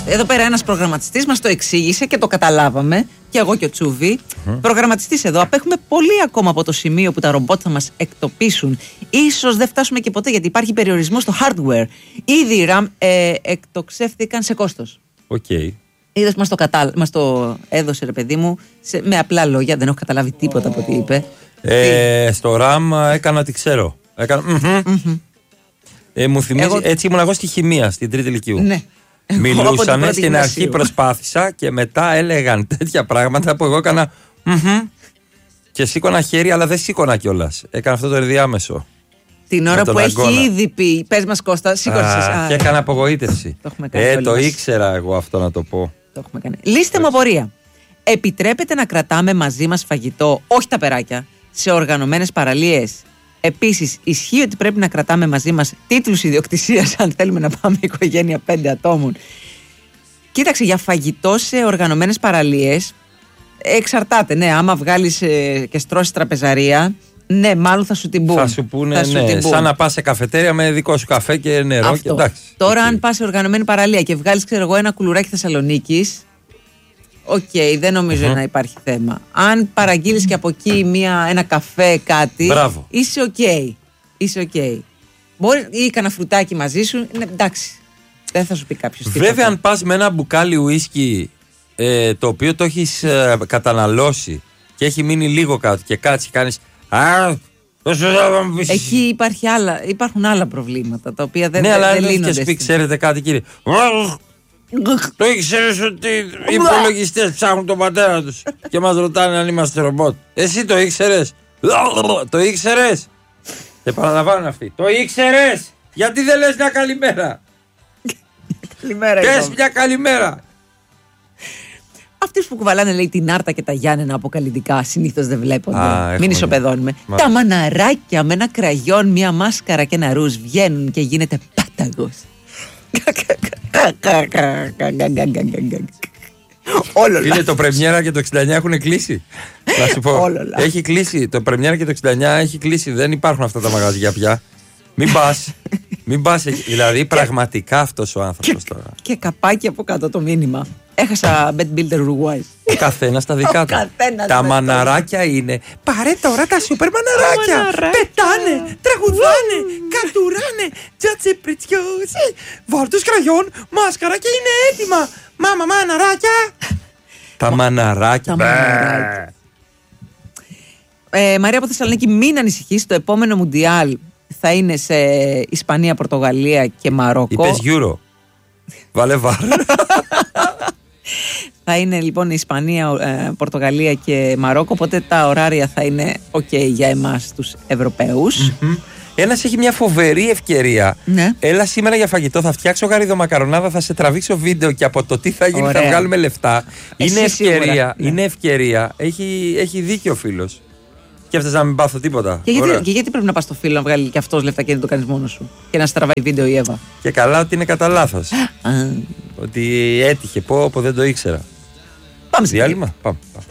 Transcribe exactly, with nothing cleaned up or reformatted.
Εδώ πέρα ένας προγραμματιστής μας το εξήγησε και το καταλάβαμε. Και εγώ και ο Τσούβι. Mm-hmm. Προγραμματιστής εδώ. Απέχουμε πολύ ακόμα από το σημείο που τα ρομπότ θα μας εκτοπίσουν. Ίσως δεν φτάσουμε και ποτέ, γιατί υπάρχει περιορισμό στο hardware. Ήδη οι RAM ε, εκτοξεύτηκαν σε κόστος. Οκ. Okay. Είδες, μας το, κατα... μας το έδωσε, ρε παιδί μου, σε... με απλά λόγια. Δεν έχω καταλάβει τίποτα από ό,τι είπε. Ε, τι... Στο RAM έκανα ότι ξέρω. Έκανα... Mm-hmm. Mm-hmm. Ε, μου θυμίζει, εγώ... έτσι ήμουν εγώ στη χημεία, στην τρίτη ηλικίου. Ναι. Μιλούσανε, στην αρχή προσπάθησα και μετά έλεγαν τέτοια πράγματα που εγώ έκανα mm-hmm, και σήκωνα χέρι, αλλά δεν σήκωνα κιόλας. Έκανα αυτό το ενδιάμεσο. Την ώρα που αγκώνα. Έχει ήδη πει, πες μας Κώστα, σήκωσες. Α, και έκανα απογοήτευση. Το ε, το μας. Ήξερα εγώ αυτό να το πω. Το έχουμε κάνει. Λύστε μου απορία. Επιτρέπεται να κρατάμε μαζί μας φαγητό, όχι τα περάκια, σε οργανωμένες παραλίες? Επίσης, ισχύει ότι πρέπει να κρατάμε μαζί μας τίτλους ιδιοκτησίας αν θέλουμε να πάμε οικογένεια πέντε ατόμων? Κοίταξε, για φαγητό σε οργανωμένες παραλίες εξαρτάται. Ναι, άμα βγάλεις ε, και στρώσεις τραπεζαρία, ναι, μάλλον θα σου την πούν. Θα σου πούνε, θα σου ναι, την πούν. Σαν να πας σε καφετέρια με δικό σου καφέ και νερό. Και, εντάξει, τώρα, okay. αν πας σε οργανωμένη παραλία και βγάλεις, ξέρω εγώ, ένα κουλουράκι Θεσσαλονίκης, οκ, okay, δεν νομίζω mm-hmm. να υπάρχει θέμα. Αν παραγγείλεις και από εκεί μια, ένα καφέ, κάτι, μπράβο. Είσαι οκ. Okay. Είσαι οκ. Okay. Μπορεί ή κανένα φρουτάκι μαζί σου, ναι, εντάξει. Δεν θα σου πει κάποιος τίποτα. Βέβαια, αν πας με ένα μπουκάλι ουίσκι ε, το οποίο το έχεις ε, καταναλώσει και έχει μείνει λίγο κάτω και κάτσει και κάνεις. Α, εκεί υπάρχει άλλα, υπάρχουν άλλα προβλήματα τα οποία δεν, ναι, δεν, αλλά δεν δεν λύνονται. Και πει, ξέρετε κάτι, κύριε. Το ήξερες ότι οι υπολογιστές ψάχνουν τον πατέρα τους και μας ρωτάνε αν είμαστε ρομπότ? Εσύ το ήξερες? Το ήξερες? Και παραλαμβάνουν αυτοί. Το ήξερες? Γιατί δεν λες μια καλημέρα? Καλημέρα. Πες μια καλημέρα. Αυτοί που κουβαλάνε, λέει, την Άρτα και τα Γιάννενα αποκαλυπτικά συνήθως δεν βλέπονται. Α, μην ισοπεδώνουμε. Μα... Τα μαναράκια με ένα κραγιόν, μια μάσκαρα και ένα ρούζ βγαίνουν και γίνεται πάταγος. Είναι το Πρεμιέρα και το εξήντα εννιά έχουν κλείσει. Να σου πω. Έχει κλείσει. Το Πρεμιέρα και το εξήντα εννιά έχει κλείσει. Δεν υπάρχουν αυτά τα μαγαζιά πια. Μην πας. Μην πας. Δηλαδή πραγματικά αυτός ο άνθρωπος τώρα. Και καπάκι από κάτω το μήνυμα. Έχασα Bet Builder Uruguay. Ο καθένας τα δικά του. Τα μαναράκια είναι. Πάρε τώρα τα σούπερ μαναράκια. Πετάνε, τραγουδάνε, κατουράνε. Τζάτσε πριτσιώσει. Βάλτους κραγιόν, μάσκαρα και είναι έτοιμα. Μάμα μαναράκια. Τα μαναράκια. Μαρία από Θεσσαλονίκη, μην ανησυχείς. Το επόμενο Μουντιάλ θα είναι σε Ισπανία, Πορτογαλία και Μαρόκο. Είπες Euro. Βάλε βάρ. Θα είναι λοιπόν η Ισπανία, ε, Πορτογαλία και Μαρόκο, οπότε τα ωράρια θα είναι ok για εμάς τους Ευρωπαίους. Mm-hmm. Ένας έχει μια φοβερή ευκαιρία. Ναι. Έλα σήμερα για φαγητό, θα φτιάξω γαριδομακαρονάδα, θα σε τραβήξω βίντεο και από το τι θα γίνει. Ωραία. Θα βγάλουμε λεφτά. Εσύ είναι ευκαιρία, ναι. είναι ευκαιρία. Έχει, έχει δίκιο ο φίλος. Και αυτές να μην πάθω τίποτα. Και γιατί, και γιατί πρέπει να πας στο φίλο να βγάλει και αυτός λεφτά και δεν το κάνεις μόνος σου? Και να στραβάει βίντεο η Εύα. Και καλά ότι είναι κατά λάθος. Ότι έτυχε, πω, πω δεν το ήξερα. Πάμε σε διάλειμμα. Πάμε. πάμε.